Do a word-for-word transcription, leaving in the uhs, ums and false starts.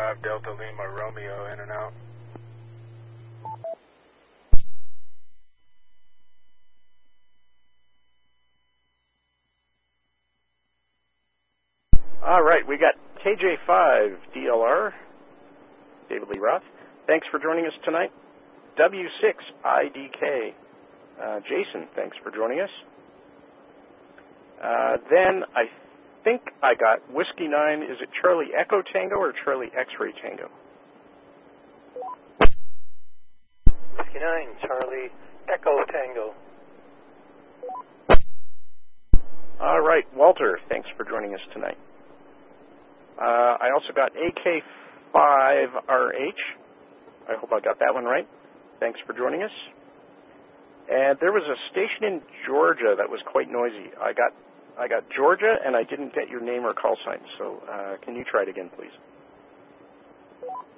five, Delta Lima, Romeo, in and out. All right, we got K J five D L R, David Lee Roth. Thanks for joining us tonight. W six I D K, uh, Jason, thanks for joining us. Uh, then I think I got Whiskey nine. Is it Charlie Echo Tango or Charlie X-Ray Tango? Whiskey nine, Charlie Echo Tango. All right, Walter, thanks for joining us tonight. Uh, I also got A K five R H. I hope I got that one right. Thanks for joining us. And there was a station in Georgia that was quite noisy. I got I got Georgia, and I didn't get your name or call sign. So uh, can you try it again, please?